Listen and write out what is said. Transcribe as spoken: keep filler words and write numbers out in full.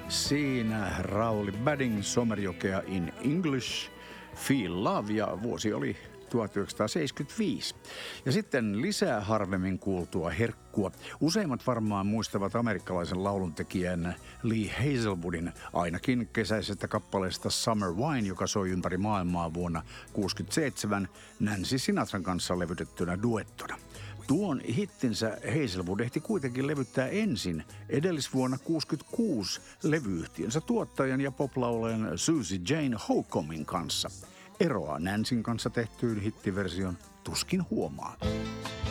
Siinä Rauli Badding, Somerjokea in English, Feel Love, ja vuosi oli tuhatyhdeksänsataaseitsemänkymmentäviisi. Ja sitten lisää harvemmin kuultua herkkua. Useimmat varmaan muistavat amerikkalaisen lauluntekijän Lee Hazelwoodin ainakin kesäisestä kappaleesta Summer Wine, joka soi ympäri maailmaa vuonna tuhatyhdeksänsataakuusikymmentäseitsemän Nancy Sinatran kanssa levytettynä duettona. Tuon hittinsä Hazelwood ehti kuitenkin levyttää ensin edellisvuonna kuusikymmentäkuusi levyyhtiönsä tuottajan ja poplaulajan Susie Jane Holcombin kanssa. Eroa Nancyn kanssa tehtyyn hittiversion tuskin huomaa.